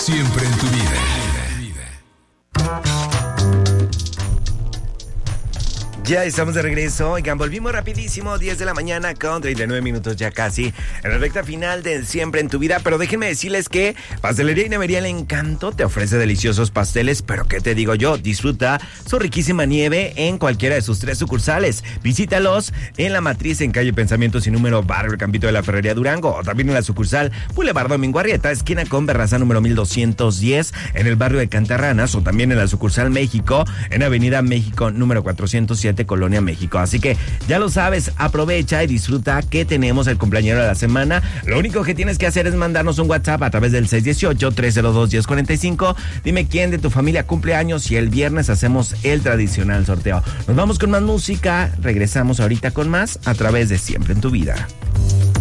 Siempre en tu vida. Ya estamos de regreso. Oigan, volvimos rapidísimo, 10 de la mañana con 39 minutos ya casi en la recta final de Siempre en tu Vida. Pero déjenme decirles que Pastelería y Nevería El Encanto te ofrece deliciosos pasteles, pero ¿qué te digo yo? Disfruta su riquísima nieve en cualquiera de sus 3 sucursales. Visítalos en La Matriz, en calle Pensamiento sin número, barrio El Campito de la Ferrería Durango, o también en la sucursal Boulevard Domingo Arrieta, esquina con Berraza número 1210, en el barrio de Cantarranas, o también en la sucursal México, en Avenida México número 407, Colonia México. Así que ya lo sabes, aprovecha y disfruta que tenemos el cumpleañero de la semana. Lo único que tienes que hacer es mandarnos un WhatsApp a través del 618-302-1045. Dime quién de tu familia cumple años y el viernes hacemos el tradicional sorteo. Nos vamos con más música, regresamos ahorita con más a través de Siempre en tu Vida.